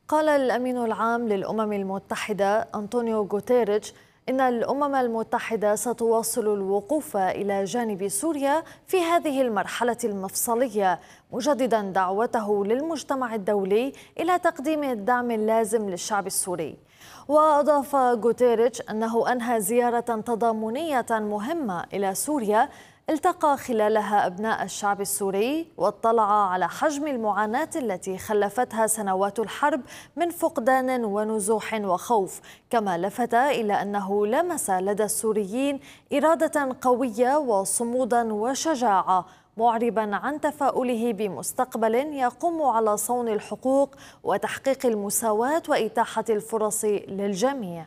قال الأمين العام للأمم المتحدة أنطونيو غوتيريتش إن الأمم المتحدة ستواصل الوقوف إلى جانب سوريا في هذه المرحلة المفصلية، مجددا دعوته للمجتمع الدولي إلى تقديم الدعم اللازم للشعب السوري. وأضاف غوتيريتش أنه أنهى زيارة تضامنية مهمة إلى سوريا التقى خلالها أبناء الشعب السوري واطلع على حجم المعاناة التي خلفتها سنوات الحرب من فقدان ونزوح وخوف، كما لفت إلى أنه لمس لدى السوريين إرادة قوية وصمودا وشجاعة، معربا عن تفاؤله بمستقبل يقوم على صون الحقوق وتحقيق المساواة وإتاحة الفرص للجميع.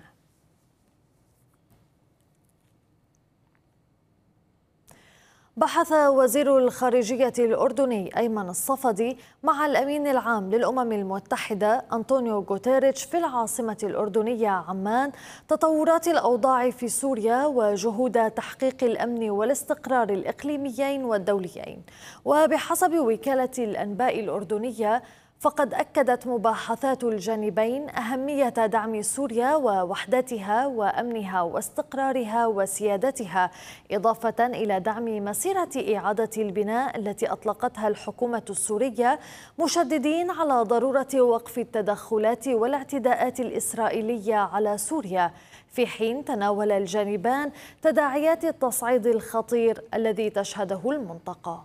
بحث وزير الخارجية الأردني أيمن الصفدي مع الأمين العام للأمم المتحدة أنطونيو غوتيريتش في العاصمة الأردنية عمان تطورات الأوضاع في سوريا وجهود تحقيق الأمن والاستقرار الإقليميين والدوليين. وبحسب وكالة الأنباء الأردنية فقد أكدت مباحثات الجانبين أهمية دعم سوريا ووحدتها وأمنها واستقرارها وسيادتها، إضافة إلى دعم مسيرة إعادة البناء التي أطلقتها الحكومة السورية، مشددين على ضرورة وقف التدخلات والاعتداءات الإسرائيلية على سوريا، في حين تناول الجانبان تداعيات التصعيد الخطير الذي تشهده المنطقة.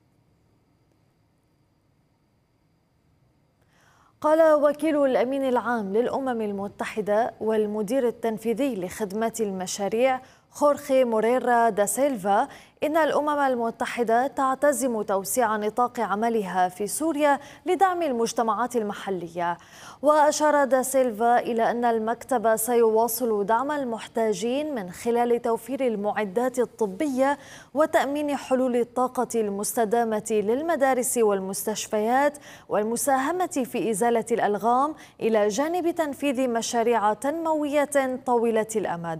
قال وكيل الأمين العام للأمم المتحدة والمدير التنفيذي لخدمات المشاريع خورخي موريرا دا سيلفا إن الأمم المتحدة تعتزم توسيع نطاق عملها في سوريا لدعم المجتمعات المحلية. وأشار دا سيلفا إلى أن المكتب سيواصل دعم المحتاجين من خلال توفير المعدات الطبية وتأمين حلول الطاقة المستدامة للمدارس والمستشفيات والمساهمة في إزالة الألغام إلى جانب تنفيذ مشاريع تنموية طويلة الأمد.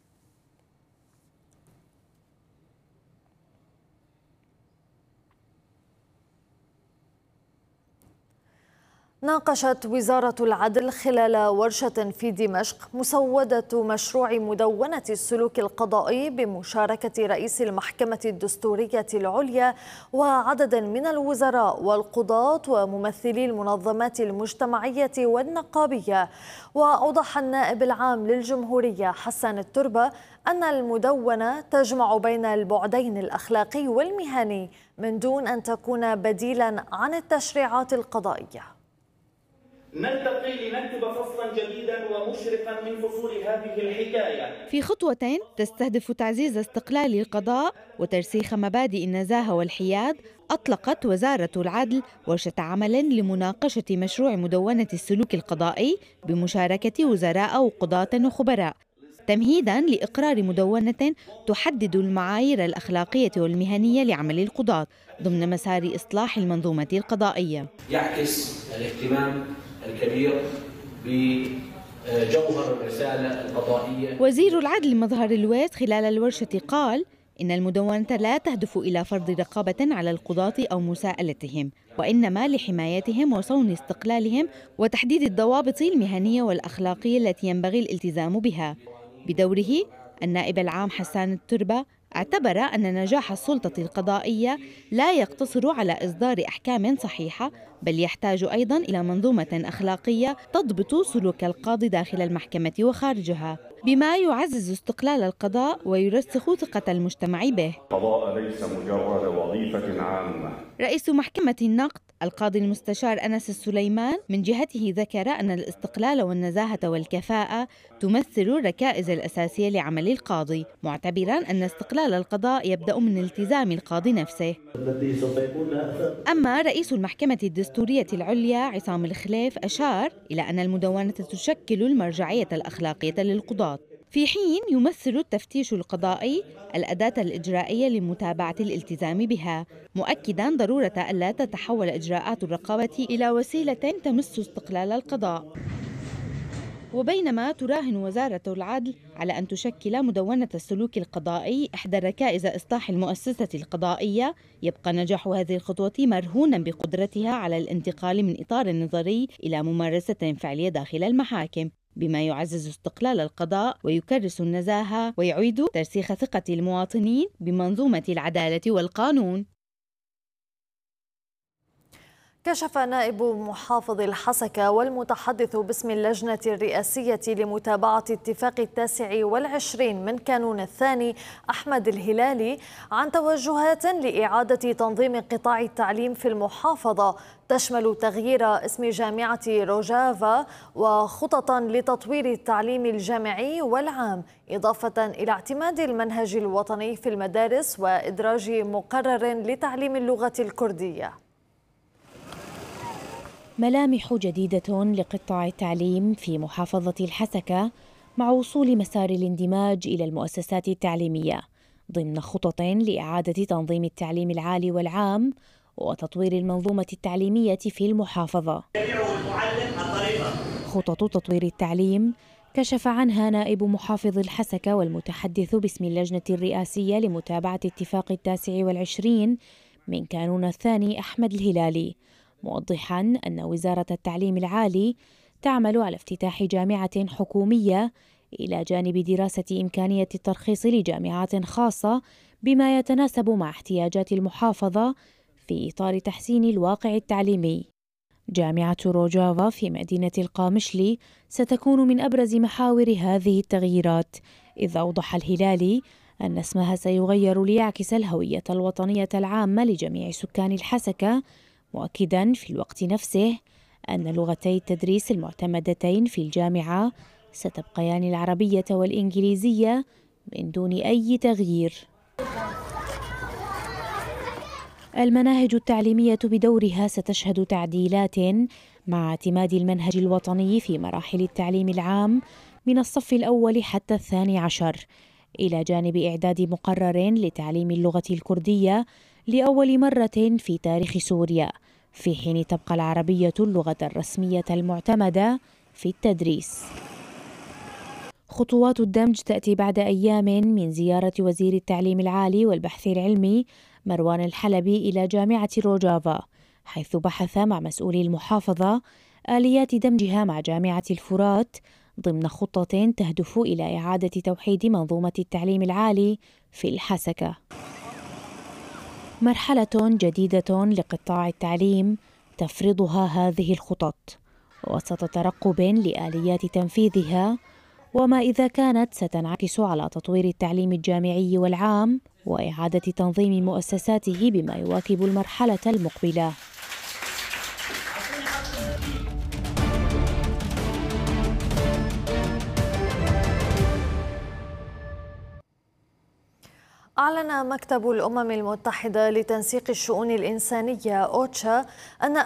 ناقشت وزارة العدل خلال ورشة في دمشق مسودة مشروع مدونة السلوك القضائي بمشاركة رئيس المحكمة الدستورية العليا وعدد من الوزراء والقضاة وممثلي المنظمات المجتمعية والنقابية. وأوضح النائب العام للجمهورية حسان التربة أن المدونة تجمع بين البعدين الأخلاقي والمهني من دون أن تكون بديلا عن التشريعات القضائية. نلتقي لنكتب فصلا جديدا ومشرقا من فصول هذه الحكاية في خطوة تستهدف تعزيز استقلال القضاء وترسيخ مبادئ النزاهة والحياد. أطلقت وزارة العدل ورشة عمل لمناقشة مشروع مدونة السلوك القضائي بمشاركة وزراء وقضاة وخبراء، تمهيداً لإقرار مدونة تحدد المعايير الأخلاقية والمهنية لعمل القضاة ضمن مسار إصلاح المنظومة القضائية. يعكس الاهتمام الكبير بجوهر الرسالة القضائية. وزير العدل مظهر الويس خلال الورشة قال إن المدونة لا تهدف إلى فرض رقابة على القضاة أو مساءلتهم، وإنما لحمايتهم وصون استقلالهم وتحديد الضوابط المهنية والأخلاقية التي ينبغي الالتزام بها. بدوره النائب العام حسان التربة اعتبر أن نجاح السلطة القضائية لا يقتصر على إصدار أحكام صحيحة، بل يحتاج أيضاً إلى منظومة أخلاقية تضبط سلوك القاضي داخل المحكمة وخارجها، بما يعزز استقلال القضاء ويرسخ ثقة المجتمع به. القضاء ليس مجرد وظيفة عامة. رئيس محكمة النقد القاضي المستشار أنس السليمان من جهته ذكر أن الاستقلال والنزاهة والكفاءة تمثل الركائز الأساسية لعمل القاضي، معتبراً أن استقلال القضاء يبدأ من التزام القاضي نفسه. أما رئيس المحكمة الدستورية العليا عصام الخليف أشار إلى أن المدونة تشكل المرجعية الأخلاقية للقضاة، في حين يمثل التفتيش القضائي الأداة الإجرائية لمتابعة الالتزام بها، مؤكداً ضرورة ألا تتحول إجراءات الرقابة إلى وسيلة تمس استقلال القضاء. وبينما تراهن وزارة العدل على أن تشكل مدونة السلوك القضائي إحدى ركائز إصلاح المؤسسة القضائية، يبقى نجاح هذه الخطوة مرهونا بقدرتها على الانتقال من إطار نظري إلى ممارسة فعلية داخل المحاكم، بما يعزز استقلال القضاء ويكرس النزاهة ويعيد ترسيخ ثقة المواطنين بمنظومة العدالة والقانون. كشف نائب محافظ الحسكة والمتحدث باسم اللجنة الرئاسية لمتابعة اتفاق 29 من كانون الثاني أحمد الهلالي عن توجهات لإعادة تنظيم قطاع التعليم في المحافظة تشمل تغيير اسم جامعة روجافا وخططا لتطوير التعليم الجامعي والعام، إضافة إلى اعتماد المنهج الوطني في المدارس وإدراج مقرر لتعليم اللغة الكردية. ملامح جديدة لقطاع التعليم في محافظة الحسكة مع وصول مسار الاندماج إلى المؤسسات التعليمية ضمن خطط لإعادة تنظيم التعليم العالي والعام وتطوير المنظومة التعليمية في المحافظة. خطط تطوير التعليم كشف عنها نائب محافظ الحسكة والمتحدث باسم اللجنة الرئاسية لمتابعة اتفاق 29 من كانون الثاني أحمد الهلالي، موضحاً أن وزارة التعليم العالي تعمل على افتتاح جامعة حكومية إلى جانب دراسة إمكانية الترخيص لجامعات خاصة بما يتناسب مع احتياجات المحافظة في إطار تحسين الواقع التعليمي. جامعة روجافا في مدينة القامشلي ستكون من أبرز محاور هذه التغييرات، إذ أوضح الهلالي أن اسمها سيغير ليعكس الهوية الوطنية العامة لجميع سكان الحسكة، مؤكداً في الوقت نفسه أن لغتي التدريس المعتمدتين في الجامعة ستبقيان العربية والإنجليزية من دون أي تغيير. المناهج التعليمية بدورها ستشهد تعديلات مع اعتماد المنهج الوطني في مراحل التعليم العام من الصف الأول حتى الثاني عشر، إلى جانب إعداد مقرر لتعليم اللغة الكردية لأول مرة في تاريخ سوريا، في حين تبقى العربية اللغة الرسمية المعتمدة في التدريس. خطوات الدمج تأتي بعد أيام من زيارة وزير التعليم العالي والبحث العلمي مروان الحلبي إلى جامعة روجافا، حيث بحث مع مسؤولي المحافظة آليات دمجها مع جامعة الفرات ضمن خطة تهدف إلى إعادة توحيد منظومة التعليم العالي في الحسكة. مرحلة جديدة لقطاع التعليم تفرضها هذه الخطط وسط ترقب لآليات تنفيذها، وما إذا كانت ستنعكس على تطوير التعليم الجامعي والعام وإعادة تنظيم مؤسساته بما يواكب المرحلة المقبلة. أعلن مكتب الأمم المتحدة لتنسيق الشؤون الإنسانية أوتشا أن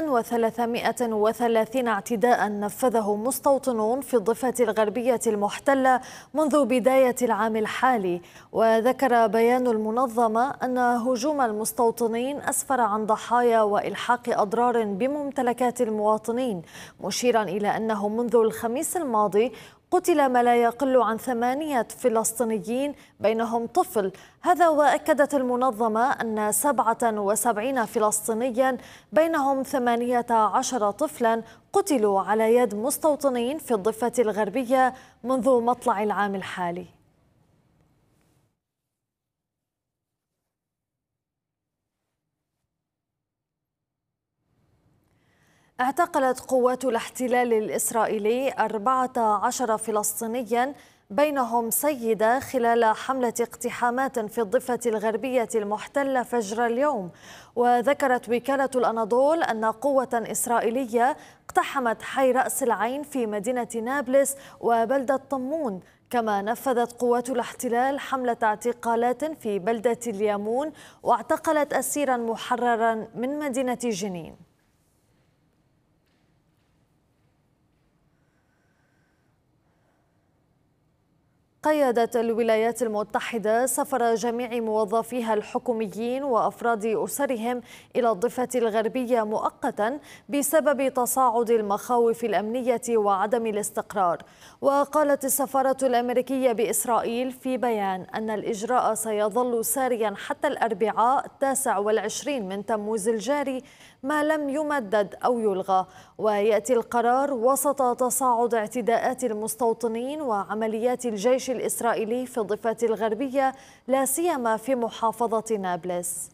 1330 اعتداء نفذه مستوطنون في الضفة الغربية المحتلة منذ بداية العام الحالي. وذكر بيان المنظمة أن هجوم المستوطنين أسفر عن ضحايا وإلحاق أضرار بممتلكات المواطنين، مشيرا إلى أنه منذ الخميس الماضي قتل ما لا يقل عن 8 فلسطينيين بينهم طفل. هذا وأكدت المنظمة أن 77 فلسطينيا بينهم 18 طفلا قتلوا على يد مستوطنين في الضفة الغربية منذ مطلع العام الحالي. اعتقلت قوات الاحتلال الإسرائيلي 14 فلسطينيا بينهم سيدة خلال حملة اقتحامات في الضفة الغربية المحتلة فجر اليوم. وذكرت وكالة الأناضول أن قوة إسرائيلية اقتحمت حي رأس العين في مدينة نابلس وبلدة طمون. كما نفذت قوات الاحتلال حملة اعتقالات في بلدة اليامون واعتقلت أسيرا محررا من مدينة جنين. قيدت الولايات المتحدة سفر جميع موظفيها الحكوميين وأفراد أسرهم إلى الضفة الغربية مؤقتا بسبب تصاعد المخاوف الأمنية وعدم الاستقرار. وقالت السفارة الأمريكية بإسرائيل في بيان أن الإجراء سيظل ساريا حتى الأربعاء 29 من تموز الجاري ما لم يمدد أو يلغى، ويأتي القرار وسط تصاعد اعتداءات المستوطنين وعمليات الجيش الإسرائيلي في الضفة الغربية لا سيما في محافظة نابلس.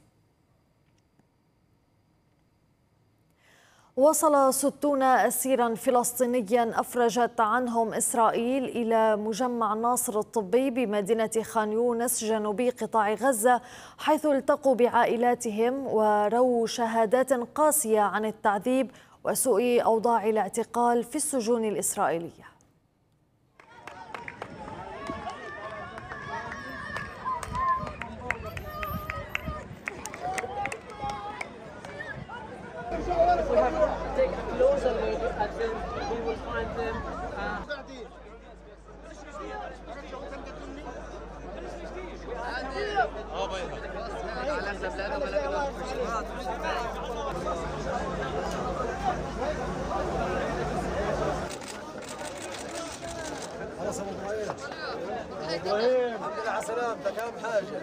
وصل 60 أسيرا فلسطينيا أفرجت عنهم إسرائيل إلى مجمع ناصر الطبي بمدينة خان يونس جنوبي قطاع غزة، حيث التقوا بعائلاتهم ورووا شهادات قاسية عن التعذيب وسوء أوضاع الاعتقال في السجون الإسرائيلية. ابراهيم الحمد لله على سلامتك، اهم حاجه.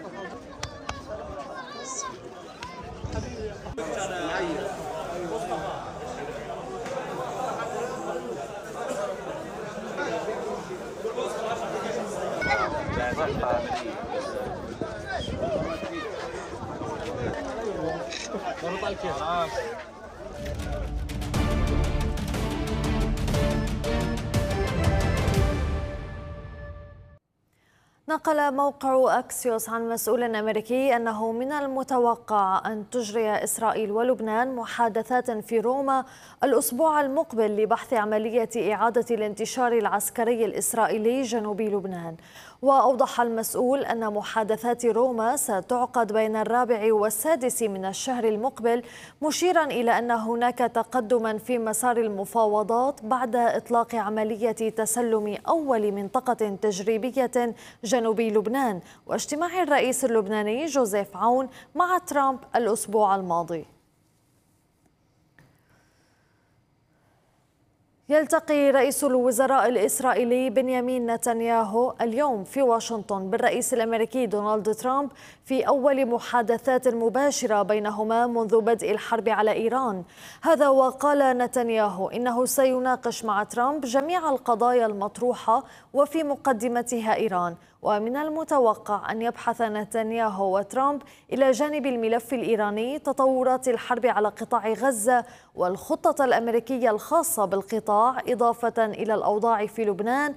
نقل موقع أكسيوس عن مسؤول أمريكي أنه من المتوقع أن تجري إسرائيل ولبنان محادثات في روما الأسبوع المقبل لبحث عملية إعادة الانتشار العسكري الإسرائيلي جنوب لبنان. وأوضح المسؤول أن محادثات روما ستعقد بين 4 و6 من الشهر المقبل، مشيرا إلى أن هناك تقدما في مسار المفاوضات بعد إطلاق عملية تسلم أول منطقة تجريبية جنوب لبنان واجتماع الرئيس اللبناني جوزيف عون مع ترامب الأسبوع الماضي. يلتقي رئيس الوزراء الإسرائيلي بنيامين نتنياهو اليوم في واشنطن بالرئيس الأمريكي دونالد ترامب في أول محادثات مباشرة بينهما منذ بدء الحرب على إيران. هذا وقال نتنياهو إنه سيناقش مع ترامب جميع القضايا المطروحة وفي مقدمتها إيران. ومن المتوقع أن يبحث نتنياهو وترامب إلى جانب الملف الإيراني تطورات الحرب على قطاع غزة والخطة الأمريكية الخاصة بالقطاع، إضافة إلى الأوضاع في لبنان